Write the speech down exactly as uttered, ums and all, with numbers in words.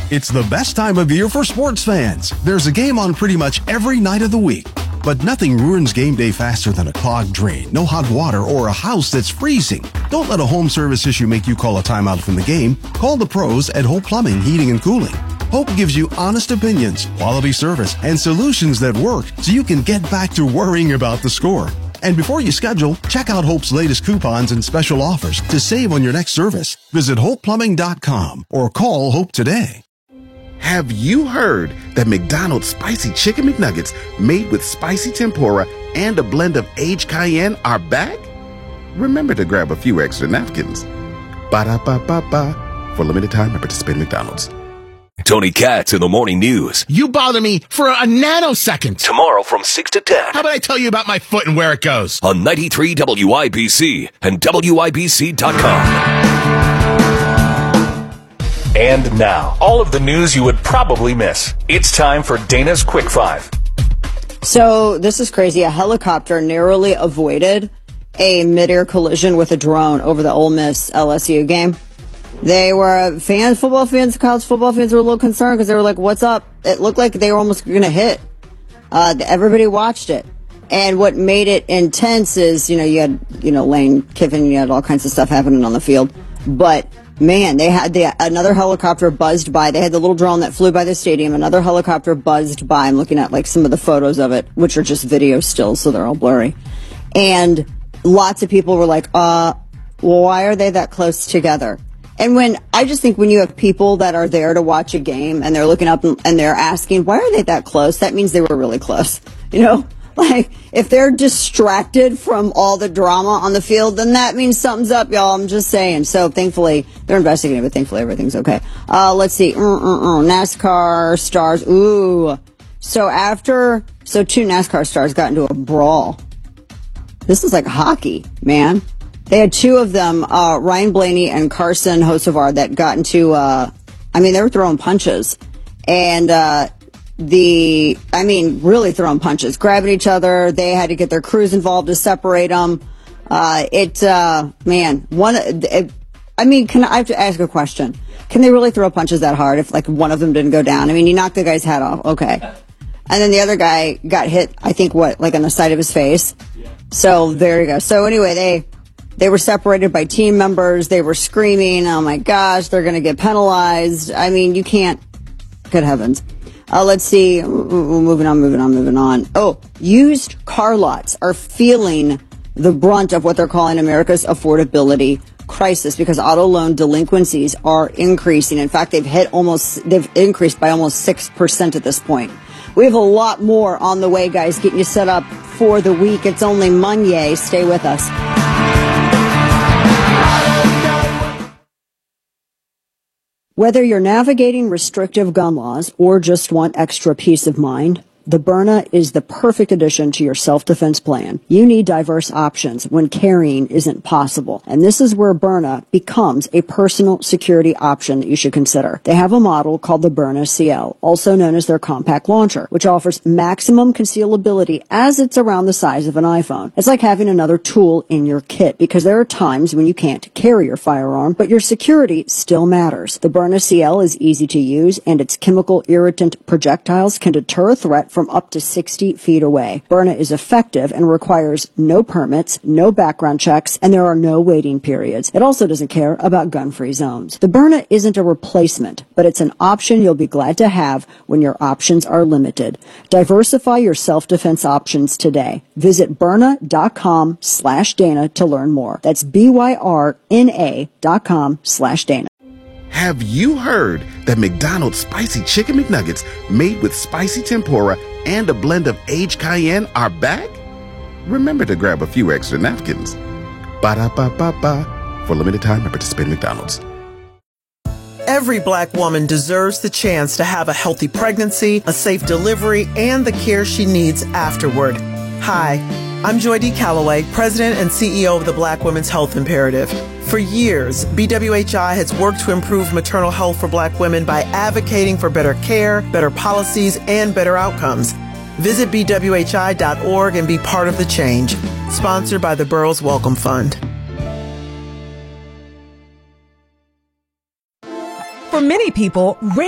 It's the best time of year for sports fans. There's a game on pretty much every night of the week. But nothing ruins game day faster than a clogged drain, no hot water, or a house that's freezing. Don't let a home service issue make you call a timeout from the game. Call the pros at Hope Plumbing, Heating, and Cooling. Hope gives you honest opinions, quality service, and solutions that work so you can get back to worrying about the score. And before you schedule, check out Hope's latest coupons and special offers to save on your next service. Visit hope plumbing dot com or call Hope today. Have you heard that McDonald's Spicy Chicken McNuggets made with spicy tempura and a blend of aged cayenne are back? Remember to grab a few extra napkins. Ba-da-ba-ba-ba. For limited time at participating McDonald's. Tony Katz in the Morning News. You bother me for a nanosecond. Tomorrow from six to ten. How about I tell you about my foot and where it goes? On ninety-three W I B C and W I B C dot com. And now, all of the news you would probably miss. It's time for Dana's Quick Five. So this is crazy. A helicopter narrowly avoided a mid-air collision with a drone over the Ole Miss L S U game. They were fans, football fans, college football fans were a little concerned because they were like, what's up? It looked like they were almost going to hit. Uh, everybody watched it. And what made it intense is, you know, you had, you know, Lane Kiffin, you had all kinds of stuff happening on the field. But man, they had the, another helicopter buzzed by. They had the little drone that flew by the stadium. Another helicopter buzzed by. I'm looking at like some of the photos of it, which are just video stills, so they're all blurry. And lots of people were like, uh, well, why are they that close together? And when, I just think when you have people that are there to watch a game and they're looking up and, and they're asking, why are they that close? That means they were really close. You know, like if they're distracted from all the drama on the field, then that means something's up, y'all. I'm just saying. So thankfully, they're investigating, but thankfully everything's okay. Uh, let's see. Mm-mm-mm. NASCAR stars. Ooh. So after, so two NASCAR stars got into a brawl. This is like hockey, man. They had two of them, uh, Ryan Blaney and Carson Hocevar, that got into, uh, I mean, they were throwing punches. And, uh, the, I mean, really throwing punches, grabbing each other. They had to get their crews involved to separate them. Uh, it, uh, man, one, it, I mean, can I have to ask a question? Can they really throw punches that hard if like one of them didn't go down? I mean, you knocked the guy's head off. Okay. And then the other guy got hit, I think, what, like on the side of his face. So there you go. So anyway, they, They were separated by team members. They were screaming, oh my gosh, they're going to get penalized. I mean, you can't. Good heavens. Uh, let's see. Moving on, moving on, moving on. Oh, used car lots are feeling the brunt of what they're calling America's affordability crisis because auto loan delinquencies are increasing. In fact, they've hit almost, they've increased by almost six percent at this point. We have a lot more on the way, guys, getting you set up for the week. It's only Monday. Stay with us. Whether you're navigating restrictive gun laws or just want extra peace of mind, the Byrna is the perfect addition to your self-defense plan. You need diverse options when carrying isn't possible. And this is where Byrna becomes a personal security option that you should consider. They have a model called the Byrna C L, also known as their compact launcher, which offers maximum concealability as it's around the size of an iPhone. It's like having another tool in your kit because there are times when you can't carry your firearm, but your security still matters. The Byrna C L is easy to use and its chemical irritant projectiles can deter a threat from up to sixty feet away. Byrna is effective and requires no permits, no background checks, and there are no waiting periods. It also doesn't care about gun-free zones. The Byrna isn't a replacement, but it's an option you'll be glad to have when your options are limited. Diversify your self-defense options today. Visit Byrna.com slash Dana to learn more. That's B-Y-R-N-A dot com slash Dana. Have you heard that McDonald's Spicy Chicken McNuggets made with spicy tempura and a blend of aged cayenne are back? Remember to grab a few extra napkins. Ba-da-ba-ba-ba. For limited time at participating McDonald's. Every black woman deserves the chance to have a healthy pregnancy, a safe delivery, and the care she needs afterward. Hi, I'm Joy D. Calloway, President and C E O of the Black Women's Health Imperative. For years, B W H I has worked to improve maternal health for black women by advocating for better care, better policies, and better outcomes. Visit B W H I dot org and be part of the change. Sponsored by the Burroughs Welcome Fund. For many people,